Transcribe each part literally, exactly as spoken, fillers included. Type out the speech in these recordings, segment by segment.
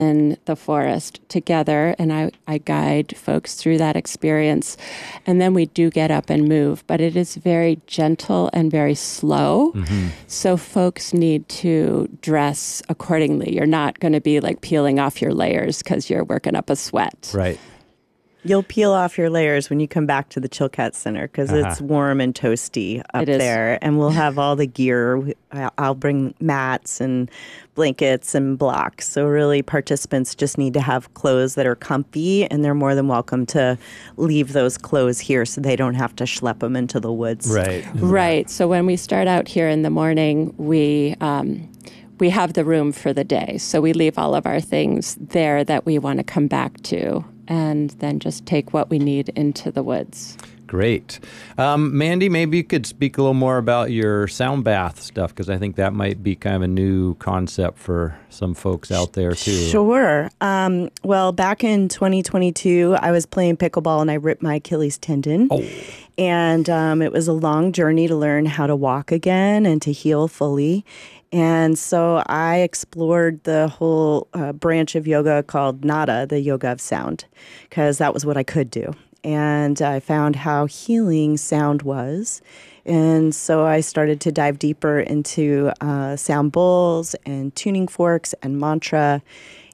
in the forest together, and I, I guide folks through that experience. And then we do get up and move, but it is very gentle and very slow. Mm-hmm. So folks need to dress accordingly. You're not going to be like peeling off your layers because you're working up a sweat. Right. You'll peel off your layers when you come back to the Chilkat Center because uh-huh. it's warm and toasty up there. And we'll have all the gear. I'll bring mats and blankets and blocks. So really participants just need to have clothes that are comfy, and they're more than welcome to leave those clothes here so they don't have to schlep them into the woods. Right. Right. So when we start out here in the morning, we... Um, we have the room for the day. So we leave all of our things there that we want to come back to, and then just take what we need into the woods. Great. Um, Mandy, maybe you could speak a little more about your sound bath stuff, because I think that might be kind of a new concept for some folks out there, too. Sure. Um, well, back in twenty twenty-two, I was playing pickleball and I ripped my Achilles tendon. Oh. And um, it was a long journey to learn how to walk again and to heal fully. And so I explored the whole uh, branch of yoga called Nada, the yoga of sound, because that was what I could do. And I found how healing sound was. And so I started to dive deeper into uh, sound bowls and tuning forks and mantra.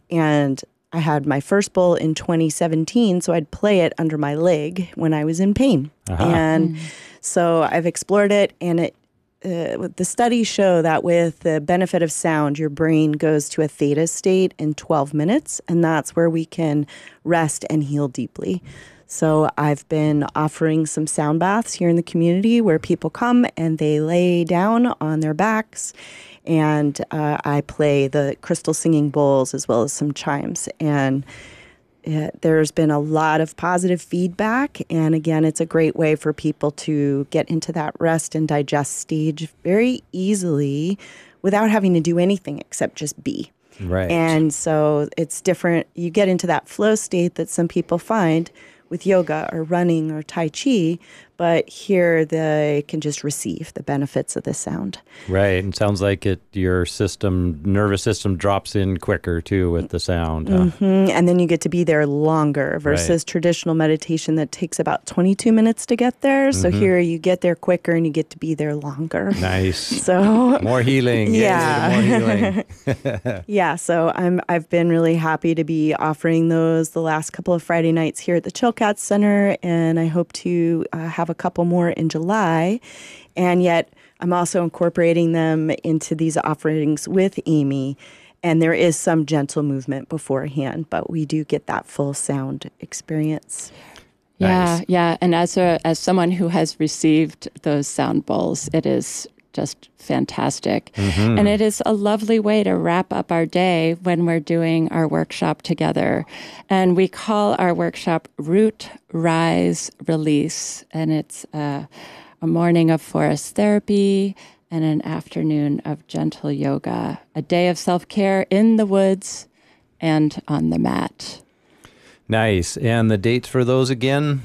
And I had my first bowl in twenty seventeen, so I'd play it under my leg when I was in pain. Uh-huh. And mm. so I've explored it, and it Uh, the studies show that with the benefit of sound, your brain goes to a theta state in twelve minutes, and that's where we can rest and heal deeply. So I've been offering some sound baths here in the community where people come and they lay down on their backs, and uh, I play the crystal singing bowls as well as some chimes. And Uh, there's been a lot of positive feedback, and again, it's a great way for people to get into that rest and digest stage very easily without having to do anything except just be. Right. And so it's different. You get into that flow state that some people find with yoga or running or Tai Chi, but here they can just receive the benefits of the sound. Right. And sounds like it. Your system, nervous system drops in quicker, too, with the sound. Huh? Mm-hmm. And then you get to be there longer versus right. traditional meditation that takes about twenty-two minutes to get there. So mm-hmm. here you get there quicker and you get to be there longer. Nice. So more healing. Yeah. More healing. Yeah. So I'm, I've been really happy to be offering those the last couple of Friday nights here at the Chilkat Center, and I hope to uh, have a couple more in July. And yet I'm also incorporating them into these offerings with Amy. And there is some gentle movement beforehand, but we do get that full sound experience. Yeah, nice. yeah. And as a as someone who has received those sound bowls, it is just fantastic. Mm-hmm. And it is a lovely way to wrap up our day when we're doing our workshop together. And we call our workshop Root, Rise, Release. And it's uh, a morning of forest therapy and an afternoon of gentle yoga, a day of self-care in the woods and on the mat. Nice. And the dates for those again?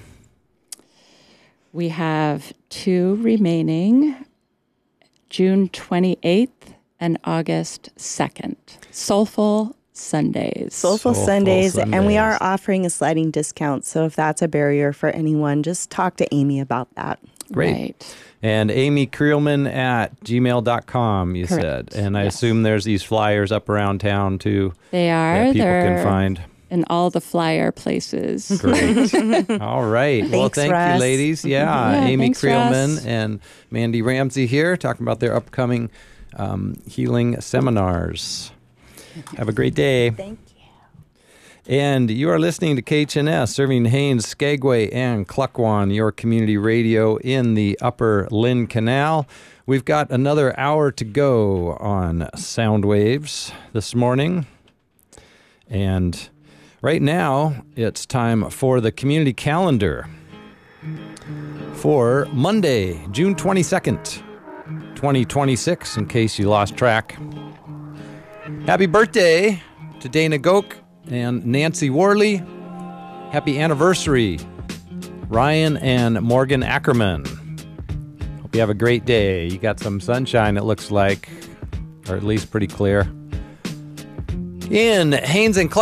We have two remaining, June twenty-eighth and August second. Soulful Sundays. Soulful, Soulful Sundays. Sundays. And we are offering a sliding discount. So if that's a barrier for anyone, just talk to Amy about that. Great. Right. And Amy Creelman at gmail dot com, you Correct. said. And I Yes. assume there's these flyers up around town, too. They are. That people They're can find. in all the flyer places. Great. All right. Well, Thanks, thank Russ. you, ladies. Yeah, Yeah, Amy thanks, Creelman Russ. and Mandy Ramsey here talking about their upcoming um, healing seminars. Have a great day. Thank you. And you are listening to K H N S, serving Haines, Skagway, and Cluckwan, your community radio in the Upper Lynn Canal. We've got another hour to go on Sound Waves this morning. And right now, it's time for the community calendar for Monday, June twenty-second, twenty twenty-six, in case you lost track. Happy birthday to Dana Goke and Nancy Worley. Happy anniversary, Ryan and Morgan Ackerman. Hope you have a great day. You got some sunshine, it looks like, or at least pretty clear. In Haines and Clark.